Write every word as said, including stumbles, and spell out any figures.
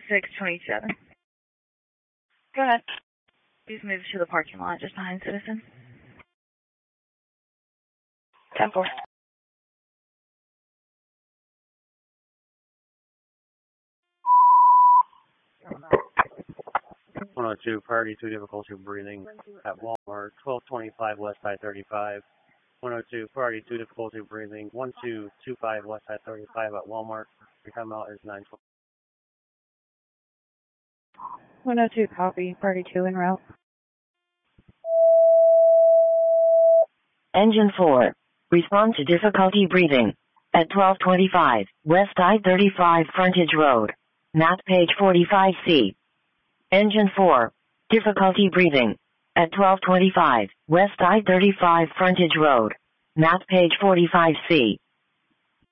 six twenty-seven. Go ahead. Please move to the parking lot just behind Citizen. ten four. one oh two, priority two, difficulty breathing at Walmart, twelve twenty-five West I thirty-five. one oh two, priority two, difficulty breathing, one two two five West I thirty-five at Walmart. Your timeout is nine twenty. one oh two, copy. Party two en route. Engine four. Respond to difficulty breathing. At twelve twenty-five, West I thirty-five Frontage Road. Map page forty-five C. Engine four. Difficulty breathing. At twelve twenty-five, West I thirty-five Frontage Road. Map page forty-five C.